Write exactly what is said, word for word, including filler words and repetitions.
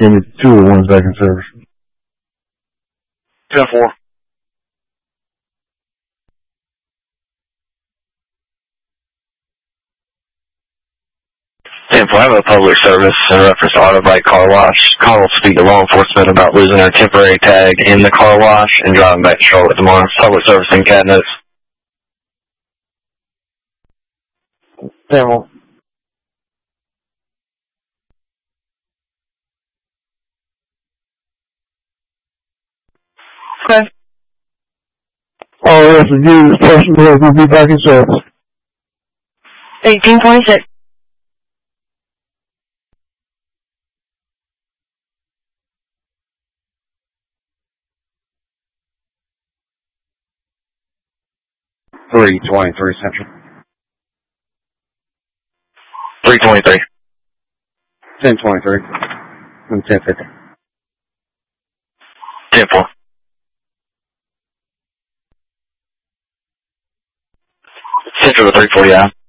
Give me two oh one's back in service. ten four. ten four, I have a public service in reference to auto bike car wash. Call will speak to law enforcement about losing our temporary tag in the car wash and driving back to Charlotte tomorrow. Public service in Cat Notes. ten four. Okay. All right, for you, this person will be back in service. eighteen twenty-six. three twenty-three Central. three twenty-three. ten twenty-three. And ten fifty. ten four. Central to three forty.